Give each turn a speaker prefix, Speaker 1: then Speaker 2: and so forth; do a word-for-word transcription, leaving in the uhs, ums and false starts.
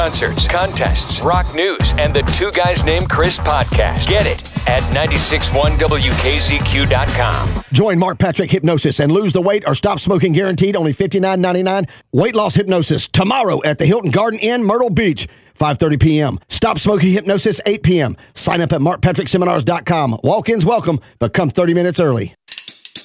Speaker 1: concerts, contests, rock news, and the Two Guys Named Chris podcast. Get it at nine six one W K Z Q dot com.
Speaker 2: Join Mark Patrick Hypnosis and lose the weight or stop smoking guaranteed, only fifty-nine ninety-nine. Weight loss hypnosis tomorrow at the Hilton Garden Inn, Myrtle Beach, five thirty p.m. Stop smoking hypnosis, eight p.m. Sign up at mark patrick seminars dot com. Walk-ins welcome, but come thirty minutes early.